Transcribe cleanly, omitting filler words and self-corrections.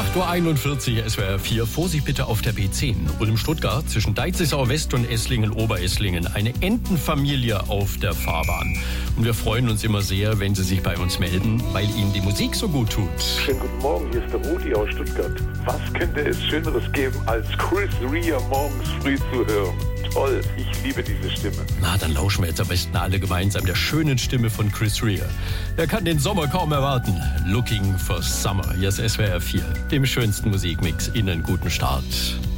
8.41 Uhr, SWR 4. Vorsicht bitte auf der B10. Ulm-Stuttgart zwischen Deizisau West und Esslingen-Oberesslingen. Eine Entenfamilie auf der Fahrbahn. Und wir freuen uns immer sehr, wenn Sie sich bei uns melden, weil Ihnen die Musik so gut tut. Schönen guten Morgen, hier ist der Rudi aus Stuttgart. Was könnte es Schöneres geben, als Chris Rea morgens früh zu hören? Toll, ich liebe diese Stimme. Na, dann lauschen wir jetzt am besten alle gemeinsam der schönen Stimme von Chris Rea. Er kann den Sommer kaum erwarten. Looking for Summer. Hier ist SWR 4, dem schönsten Musikmix. Ihnen guten Start.